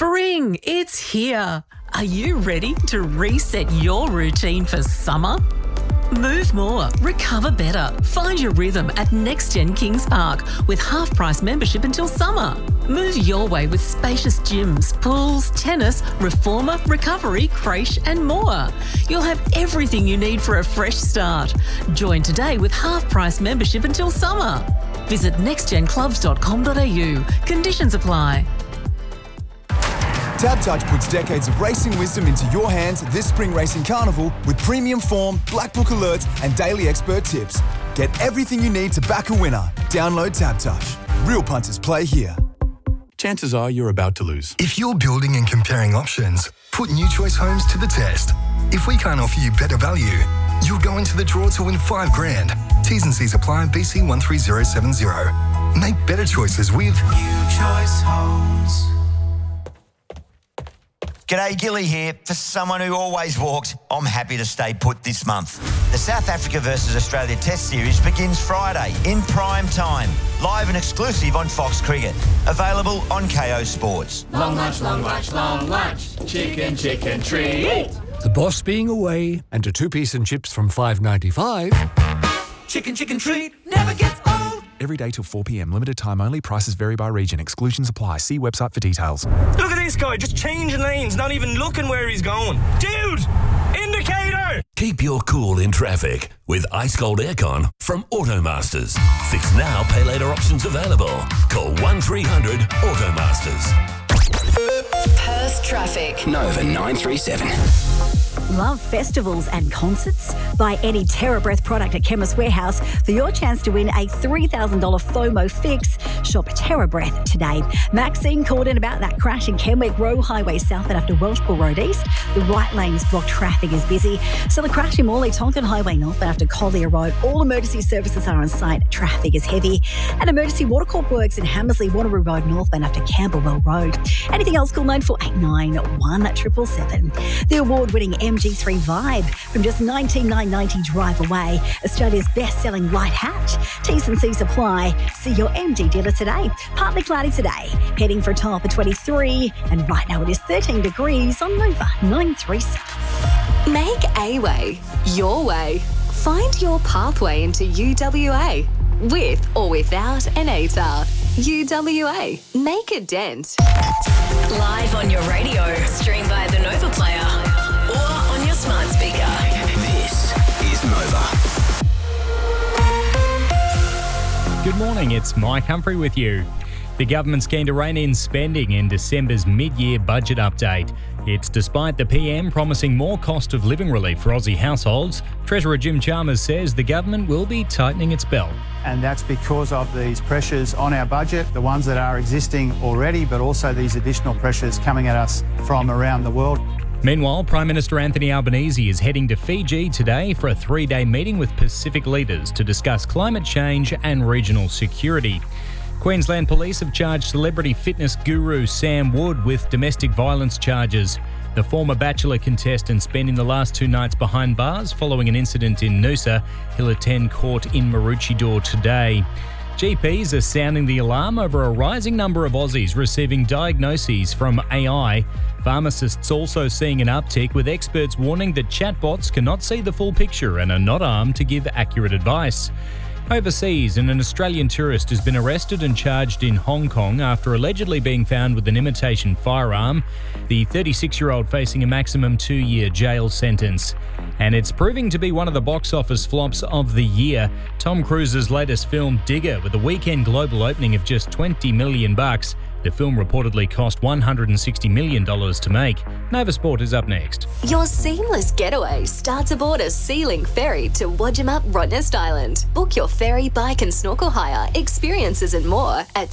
Spring, it's here. Are you ready to reset your routine for summer? Move more, recover better. Find your rhythm at NextGen Kings Park with half-price membership until summer. Move your way with spacious gyms, pools, tennis, reformer, recovery, creche and more. You'll have everything you need for a fresh start. Join today with half-price membership until summer. Visit nextgenclubs.com.au. Conditions apply. TABtouch puts decades of racing wisdom into your hands this Spring Racing Carnival with premium form, black book alerts and daily expert tips. Get everything you need to back a winner. Download TABtouch. Real punters play here. Chances are you're about to lose. If you're building and comparing options, put New Choice Homes to the test. If we can't offer you better value, you'll go into the draw to win $5,000. T's and C's apply. BC 13070. Make better choices with New Choice Homes. G'day, Gilly here. For someone who always walks, I'm happy to stay put this month. The South Africa versus Australia Test Series begins Friday in prime time. Live and exclusive on Fox Cricket. Available on KO Sports. Long lunch, long lunch, long lunch. Chicken, chicken treat. The boss being away and a two-piece and chips from $5.95. Chicken, chicken treat never gets old. Every day till 4 p.m. Limited time only. Prices vary by region. Exclusions apply. See website for details. Look at this guy, just changing lanes, not even looking where he's going. Dude! Indicator! Keep your cool in traffic with Ice Cold Aircon from Automasters. Fix now, pay later options available. Call 1300 Automasters. Perth traffic. Nova 937. Love festivals and concerts? Buy any Terra Breath product at Chemist Warehouse for your chance to win a $3,000 FOMO fix. Shop Terra Breath today. Maxine called in about that crash in Kenwick Road Highway South and after Welshpool Road East. The right lane is blocked, traffic is busy. So the crash in Morley Tonkin Highway North and after Collier Road, all emergency services are on site. Traffic is heavy. And emergency water corp works in Hammersley Waterloo Road northbound after Camberwell Road. Anything else, call 9489 1777. The award-winning MG3 Vibe from just $19,990 drive away. Australia's best-selling light hatch. T's and C's apply. See your MG dealer today. Partly cloudy today. Heading for a top of 23. And right now it is 13 degrees on Nova 937. Make a way your way. Find your pathway into UWA. With or without an ATAR. UWA. Make a dent. Live on your radio. Stream via the Nova Player. Or on your smart speaker. This is Nova. Good morning, it's Mike Humphrey with you. The government's keen to rein in spending in December's mid-year budget update. It's despite the PM promising more cost of living relief for Aussie households. Treasurer Jim Chalmers says the government will be tightening its belt. And that's because of these pressures on our budget, the ones that are existing already, but also these additional pressures coming at us from around the world. Meanwhile, Prime Minister Anthony Albanese is heading to Fiji today for a 3-day meeting with Pacific leaders to discuss climate change and regional security. Queensland Police have charged celebrity fitness guru Sam Wood with domestic violence charges. The former Bachelor contestant spending the last 2 nights behind bars following an incident in Noosa. He'll attend court in Maroochydore today. GPs are sounding the alarm over a rising number of Aussies receiving diagnoses from AI. Pharmacists also seeing an uptick, with experts warning that chatbots cannot see the full picture and are not armed to give accurate advice. Overseas, an Australian tourist has been arrested and charged in Hong Kong after allegedly being found with an imitation firearm. The 36-year-old facing a maximum 2-year jail sentence. And it's proving to be one of the box office flops of the year. Tom Cruise's latest film, Digger, with a weekend global opening of just $20 million. The film reportedly cost $160 million to make. Nova Sport is up next. Your seamless getaway starts aboard a Sea-Link ferry to Wadjum Up Rottnest Island. Book your ferry, bike and snorkel hire, experiences and more at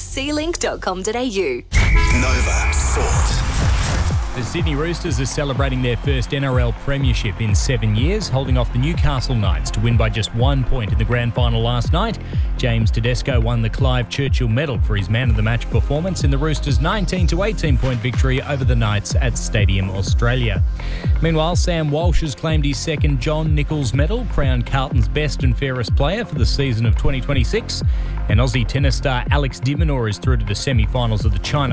sealink.com.au. Nova Sport. The Sydney Roosters are celebrating their first NRL premiership in 7 years, holding off the Newcastle Knights to win by just 1 point in the grand final last night. James Tedesco won the Clive Churchill Medal for his man-of-the-match performance in the Roosters' 19-18-point victory over the Knights at Stadium Australia. Meanwhile, Sam Walsh has claimed his second John Nicholls Medal, crowned Carlton's best and fairest player for the season of 2026. And Aussie tennis star Alex de Minaur is through to the semi-finals of the China